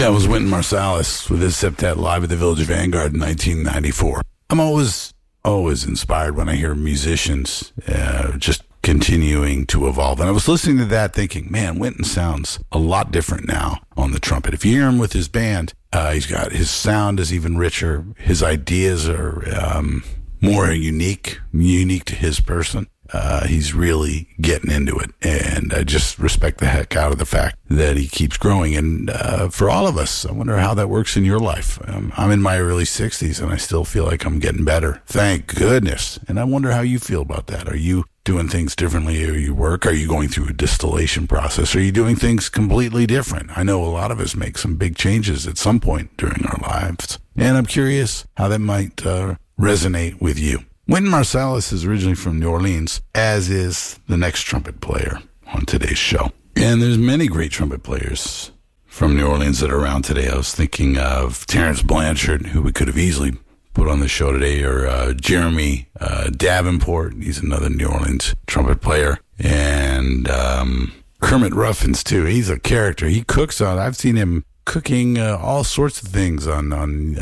That was Wynton Marsalis with his Septet live at the Village Vanguard in 1994. I'm always inspired when I hear musicians just continuing to evolve. And I was listening to that thinking, man, Wynton sounds a lot different now on the trumpet. If you hear him with his band, his sound is even richer. His ideas are more unique to his person. He's really getting into it, and I just respect the heck out of the fact that he keeps growing. And for all of us, I wonder how that works in your life. I'm in my early 60s, and I still feel like I'm getting better. Thank goodness. And I wonder how you feel about that. Are you doing things differently or you work? Are you going through a distillation process? Are you doing things completely different? I know a lot of us make some big changes at some point during our lives, and I'm curious how that might resonate with you. Wynton Marsalis is originally from New Orleans, as is the next trumpet player on today's show. And there's many great trumpet players from New Orleans that are around today. I was thinking of Terrence Blanchard, who we could have easily put on the show today, or Jeremy Davenport. He's another New Orleans trumpet player. And Kermit Ruffins, too. He's a character. He cooks on, I've seen him cooking all sorts of things in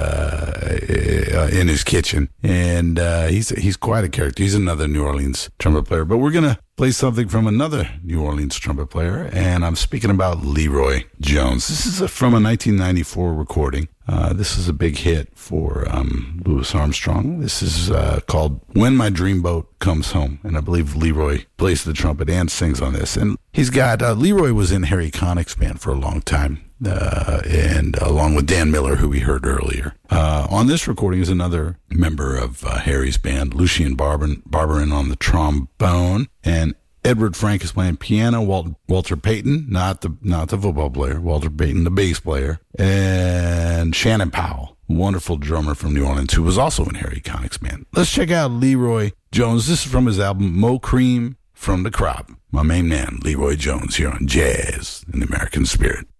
his kitchen, and he's quite a character. He's another New Orleans trumpet player. But we're gonna play something from another New Orleans trumpet player, and I'm speaking about Leroy Jones. This is from a 1994 recording. This is a big hit for Louis Armstrong. This is called "When My Dreamboat Comes Home," and I believe Leroy plays the trumpet and sings on this. And he's got Leroy was in Harry Connick's band for a long time. And along with Dan Miller, who we heard earlier. On this recording is another member of Harry's band, Lucien Barberin on the trombone, and Edward Frank is playing piano. Walter Payton, not the football player, Walter Payton, the bass player, and Shannon Powell, wonderful drummer from New Orleans, who was also in Harry Connick's band. Let's check out Leroy Jones. This is from his album Mo Cream from the Crop. My main man, Leroy Jones, here on Jazz in the American Spirit.